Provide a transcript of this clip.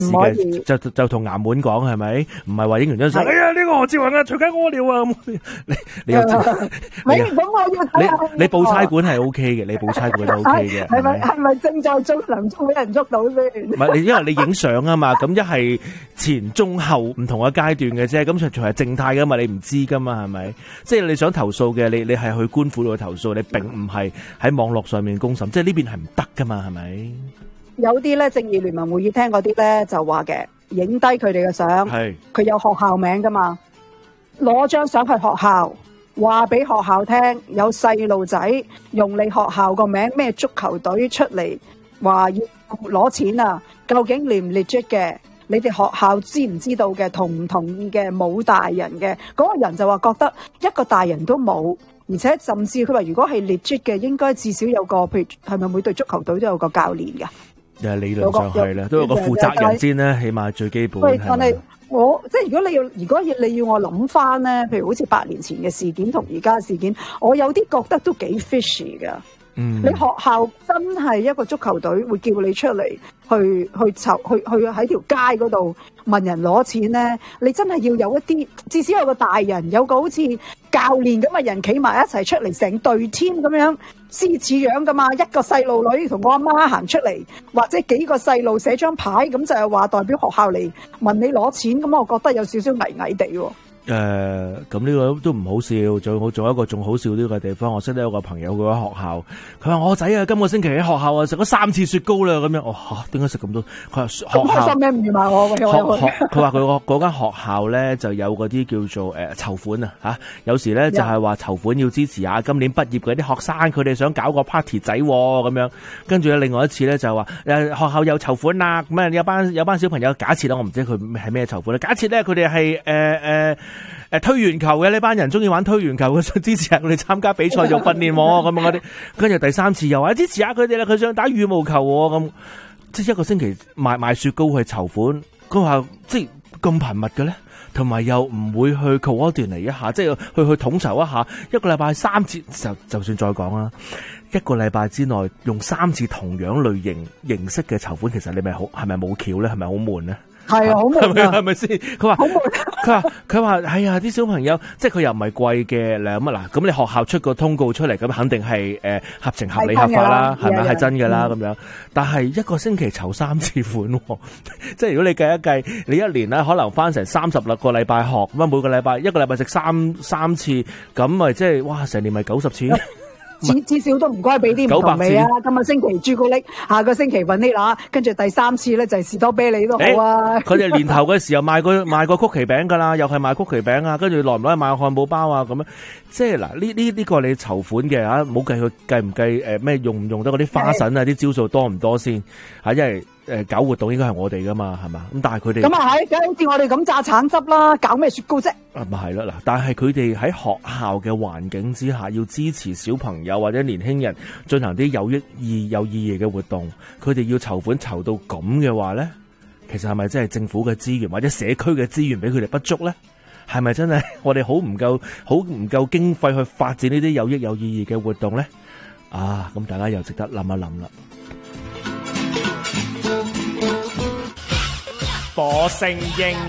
唔可以就同衙門講係咪？唔係話影完張相，哎呀呢個何志宏啊，隨街屙尿啊！你又咁我要睇下你報差館係 O K 嘅，你報差館都 O K 嘅。 係咪正在捉林中俾人捉到先？ 唔係你，因為你影相啊嘛，咁一係前中後唔同嘅階段嘅啫，咁仲係靜態噶嘛，你唔知噶嘛，係咪？即係你想投訴嘅，你係去官府度投訴，你並唔係喺網絡上面公審，即係呢邊係唔得噶嘛，係咪？ 有啲咧正義聯盟會議廳嗰啲咧就話嘅，影低佢哋嘅相，佢有學校名噶嘛，攞張相去學校，話俾學校聽，有細路仔用你學校個名咩足球隊出嚟，話要攞錢啊，究竟legit唔legit嘅？你哋學校知唔知道嘅？同唔同意嘅？冇大人嘅，嗰個人就話覺得一個大人都冇。而且甚至佢話，如果係legit嘅，應該至少有個，譬如係咪每隊足球隊都有個教練㗎？ 理論上係啦，都有個負責人先啦，起碼最基本。 但係我即係如果你要我諗翻咧，譬如好似8年前嘅事件同而家事件，我有啲覺得都幾 fishy 㗎。你學校真係一個足球隊會叫你出嚟去喺條街嗰度問人攞錢咧？你真係要有一啲，至少有個大人，有個好似教練咁嘅人企埋一齊出嚟，成隊 team 咁樣獅子樣噶嘛？一個細路女同我阿媽行出嚟，或者幾個細路寫張牌，咁就係話代表學校嚟問你攞錢，咁我覺得有少少危危地喎。 咁呢個都唔好笑，仲有一個仲好笑呢個地方，我識得有個朋友佢喺學校，佢話我仔啊，今個星期喺學校啊食咗3次雪糕啦，咁樣，點解食咁多？佢話學校開心咩？唔預埋我佢話佢嗰間學校咧就有嗰啲叫做籌款啊吓，有時咧就係話籌款要支持下今年畢業嘅啲學生，佢哋想搞個 party 仔咁樣，跟住咧另外一次咧就係話學校有籌款啦，咁啊有班小朋友，假設啦，我唔知佢係咩籌款啦，假設咧佢哋係推圓球嘅呢班人中意玩推圓球嘅，想支持下佢哋參加比賽做訓練咁樣嗰啲，跟住第3次又話支持下佢哋啦，佢想打羽毛球咁，即係一個星期賣雪糕去籌款，佢話即係咁頻密嘅咧，同埋又唔會去 coordinate一下，即係去統籌一下，一個禮拜3次就算再講啦，一個禮拜之內用3次同樣類形式嘅籌款，其實你咪係咪冇橋咧？係咪好悶咧？ 係啊，好悶啊， 係咪先？佢話好悶，佢話係啊，啲小朋友即係佢又唔係貴嘅咁你學校出個通告出嚟，咁肯定係合情合理合法啦，係咪係真㗎啦咁樣？但係一個星期籌3次款，即係如果你計一計，你一年咧可能翻成36個禮拜學，咁啊每個禮拜一個禮拜食三次，咁咪即係哇成年咪90次。 至少都唔該俾啲唔同味啊！今個星期朱古力，下個星期vanilla，跟住第3次咧就係士多啤梨都好啊！ 佢哋年頭嘅時候賣個曲奇餅噶啦，又係賣曲奇餅啊，跟住耐唔耐賣漢堡包啊咁樣，即係嗱呢個你籌款嘅嚇，冇計佢計唔計咩用唔用得嗰啲花神啊啲招數多唔多先嚇，因為搞活動應該係我哋噶嘛，係嘛？咁但係佢哋咁啊係，梗係好似我哋咁榨橙汁啦，搞咩雪糕啫？ 咪係咯嗱，但係佢哋喺學校嘅環境之下，要支持小朋友或者年輕人進行啲有意義嘅活動，佢哋要籌款籌到咁嘅話咧，其實係咪真係政府嘅資源或者社區嘅資源俾佢哋不足咧？係咪真係我哋好唔夠經費去發展呢啲有意義嘅活動咧？咁大家又值得諗一諗啦。 火星英